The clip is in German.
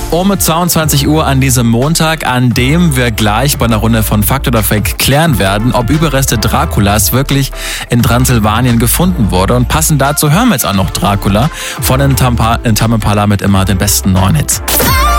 Um 22 Uhr an diesem Montag, an dem wir gleich bei einer Runde von Fakt oder Fake klären werden, ob Überreste Draculas wirklich in Transsilvanien gefunden wurde. Und passend dazu hören wir jetzt auch noch Dracula von den Tame Impala mit immer den besten neuen Hits.